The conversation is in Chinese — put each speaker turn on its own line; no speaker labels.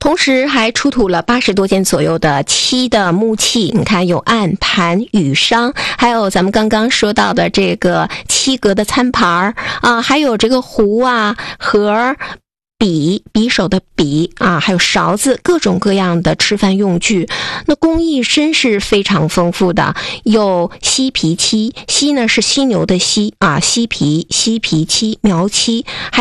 同时还出土了80多件左右的漆的木器，你看有案、盘、羽觞，还有咱们刚刚说到的这个漆格的餐盘啊，还有这个壶啊、盒、匕首的匕啊，还有勺子，各种各样的吃饭用具。那工艺真是非常丰富的，有犀皮漆，犀呢是犀牛的犀啊，犀皮漆、描漆，还